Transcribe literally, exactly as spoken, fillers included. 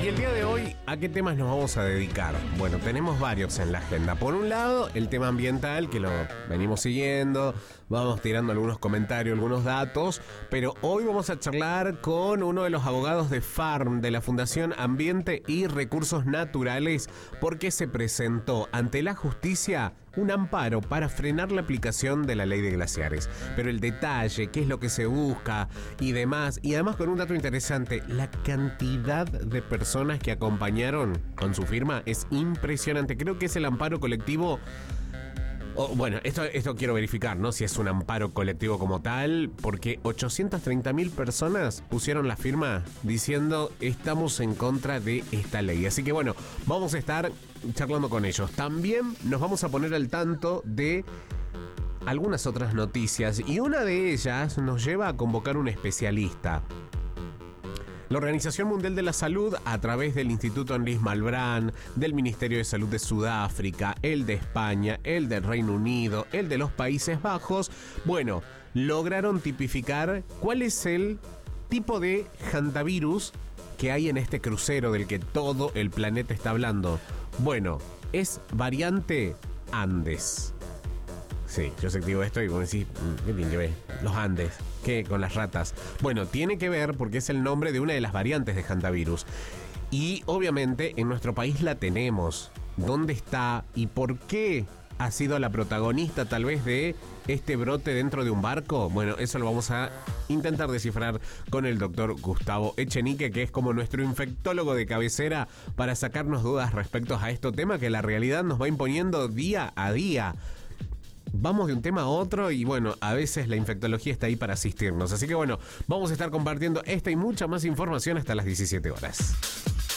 el día de hoy, ¿a qué temas nos vamos a dedicar? Bueno, tenemos varios en la agenda. Por un lado, el tema ambiental, que lo venimos siguiendo, vamos tirando algunos comentarios, algunos datos, pero hoy vamos a charlar con uno de los abogados de FARM, de la Fundación Ambiente y Recursos Naturales, porque se presentó ante la justicia un amparo para frenar la aplicación de la ley de glaciares. Pero el detalle, qué es lo que se busca y demás, y además con un dato interesante, la cantidad de personas que acompañaron con su firma es impresionante. Creo que es el amparo colectivo. Oh, bueno, esto, esto quiero verificar, ¿no? Si es un amparo colectivo como tal, porque ochocientas treinta mil personas pusieron la firma diciendo estamos en contra de esta ley. Así que bueno, vamos a estar charlando con ellos. También nos vamos a poner al tanto de algunas otras noticias y una de ellas nos lleva a convocar un especialista. La Organización Mundial de la Salud, a través del Instituto Henri Malbrán, del Ministerio de Salud de Sudáfrica, el de España, el del Reino Unido, el de los Países Bajos, bueno, lograron tipificar cuál es el tipo de hantavirus que hay en este crucero del que todo el planeta está hablando. Bueno, es variante Andes. Sí, yo sé que digo esto y vos decís, ¿qué tiene que ver? Los Andes, ¿qué? Con las ratas. Bueno, tiene que ver porque es el nombre de una de las variantes de hantavirus. Y obviamente en nuestro país la tenemos. ¿Dónde está y por qué ha sido la protagonista tal vez de este brote dentro de un barco? Bueno, eso lo vamos a intentar descifrar con el doctor Gustavo Echenique, que es como nuestro infectólogo de cabecera para sacarnos dudas respecto a este tema que la realidad nos va imponiendo día a día. Vamos de un tema a otro y bueno, a veces la infectología está ahí para asistirnos. Así que bueno, vamos a estar compartiendo esta y mucha más información hasta las diecisiete horas.